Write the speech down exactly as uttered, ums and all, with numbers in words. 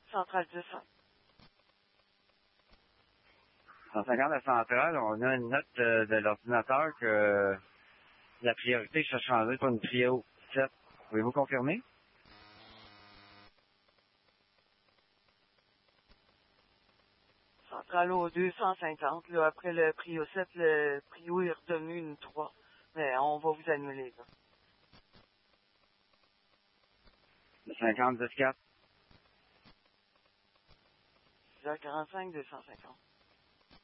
Centrale deux cents. cent cinquante à Centrale, on a une note de, de l'ordinateur que la priorité s'est changée pour une prio sept. Pouvez-vous confirmer? Centrale au deux cent cinquante, là, après le prio sept, le prio est redevenu une trois. Mais on va vous annuler, là. Le cinquante dix quatre. six heures quarante-cinq, deux cent cinquante.